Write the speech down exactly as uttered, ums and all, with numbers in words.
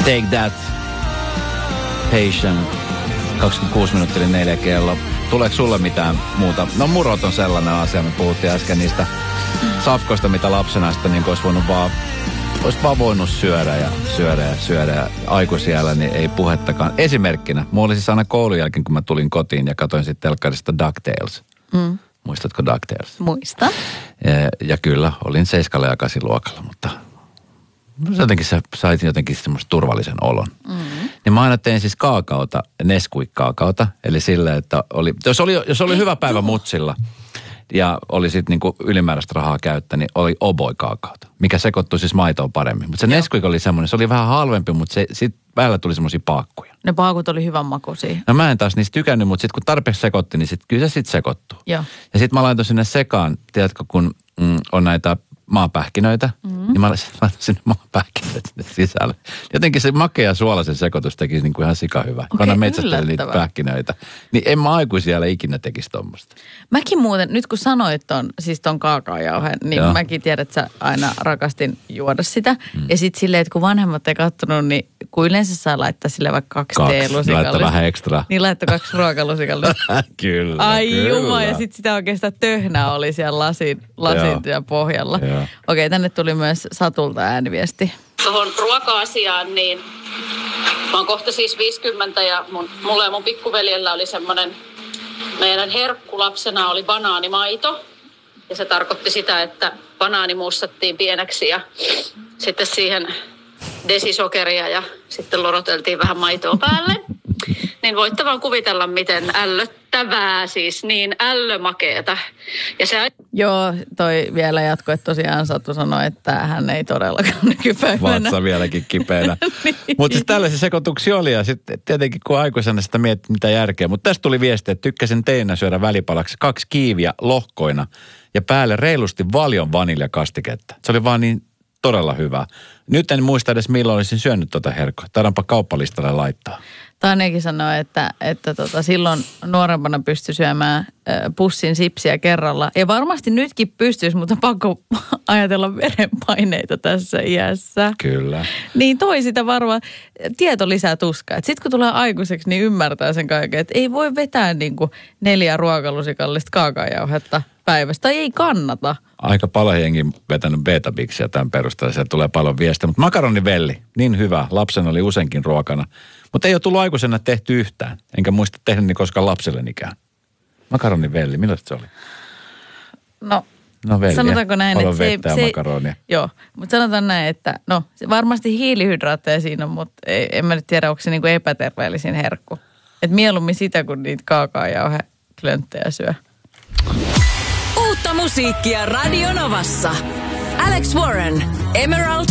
Take That, Patient, kaksikymmentäkuusi minuuttia eli neljä kello. Tuleeko sulle mitään muuta? No murot on sellainen asia, me puhuttiin äsken niistä safkoista, mitä lapsena sitten niin olisi voinut vaan, olisi vaan voinut syödä ja syödä ja syödä ja aikuisiällä niin ei puhettakaan. Esimerkkinä, mulla oli siis aina koulun jälkeen, kun mä tulin kotiin ja katsoin sitten telkkarista DuckTales. Mm. Muistatko DuckTales? Muistan. Ja, ja kyllä, olin seiskalla ja kasi luokalla, mutta jotenkin sä sait jotenkin semmoista turvallisen olon. Mm-hmm. Niin mä aina tein siis kaakaota, Nesquik-kaakaota, eli sille, että oli, jos oli, jos oli hyvä päivä mutsilla ja oli sitten niinku ylimääräistä rahaa käyttä, niin oli Oboi-kaakaota, mikä sekoittui siis maitoon paremmin. Mutta se Nesquik oli semmoinen, se oli vähän halvempi, mutta se sitten päällä tuli semmoisia paakkuja. Ne paakut oli hyvän makuisia. No mä en taas niistä tykännyt, mutta sitten kun tarpeeksi sekoitti, niin sit, kyllä se sitten sekoittuu. Joo. Ja sitten mä laitoin sinne sekaan, tiedätkö, kun mm, on näitä maapähkinöitä, mm-hmm. niin mä laitan sinne maapähkinöitä sinne sisälle. Jotenkin se makea suolaisen sekoitus tekisi niin kuin ihan sika hyvä. Okay, kun metsästeli niitä pähkinöitä. Niin en mä aikuisia ikinä tekisi tommoista. Mäkin muuten, nyt kun sanoit ton, siis ton kaakaojauhen, niin Joo. mäkin tiedän, että sä aina rakastin juoda sitä. Mm. Ja sit silleen, että kun vanhemmat ei kattonut, niin kun yleensä saa laittaa sille vaikka kaksi, kaksi teelusikallista. Laittaa vähän ekstra. Niin laittaa kaksi ruokalusikallista. Kyllä, Ai kyllä. jumala, ja sit sitä oikeastaan töhnää oli siellä lasin, lasin ja pohjalla. Joo. Okei, tänne tuli myös Satulta ääniviesti. Tuohon ruoka-asiaan, niin mä oon kohta siis viisikymmentä ja mun, mulla ja mun pikkuveljellä oli semmoinen, meidän herkkulapsena oli banaanimaito. Ja se tarkoitti sitä, että banaani muussattiin pieneksi ja sitten siihen desisokeria ja sitten loroteltiin vähän maitoa päälle. Niin voitte vaan kuvitella, miten ällöttävää, siis niin ällömakeeta. Ja se... Joo, toi vielä jatkoi, että tosiaan Satu sanoi, että hän ei todellakaan nykypäivänä. Vatsa vieläkin kipeänä. Niin. Mutta siis tällaisia sekoituksia oli ja sitten tietenkin kun aikuisena sitä mietit mitä järkeä. Mutta tästä tuli viesti, että tykkäsin teinä syödä välipalaksi kaksi kiiviä lohkoina ja päälle reilusti valion vaniljakastiketta. Se oli vaan niin todella hyvä. Nyt en muista edes milloin olisin syönyt tuota herkkoa. Taidaanpa kauppalistalle laittaa. Tanekin sanoi, että, että tota, silloin nuorempana pystyi syömään pussin sipsiä kerralla. Ja varmasti nytkin pystyisi, mutta pakko ajatella verenpaineita tässä iässä. Kyllä. Niin toi sitä varmaan, tieto lisää tuskaa. Sitten kun tulee aikuiseksi, niin ymmärtää sen kaiken, että ei voi vetää niin kuin neljä ruokalusikallista kaakaojauhetta päivästä. Tai ei kannata. Aika paljon jengi vetänyt beta-biksiä tämän perusteella. Sieltä tulee paljon viestiä. Mutta makaronivelli, niin hyvä. Lapsen oli useinkin ruokana. Mutta ei ole tullut aikuisena tehty yhtään. Enkä muista tehdä niin koskaan lapsellenikään. Makaronivelli, millaista se oli? No, no velliä. Sanotaanko näin, paljon että se, vettä ja se, makaronia. Joo, mutta sanotaan näin, että no varmasti hiilihydraatteja siinä on, mutta ei, en mä nyt tiedä, onko se niinku epäterveellisin herkku. Että mieluummin sitä, kun niitä kaakaojauheklönttejä syö. Uutta musiikkia Radio Novassa. Alex Warren, Emerald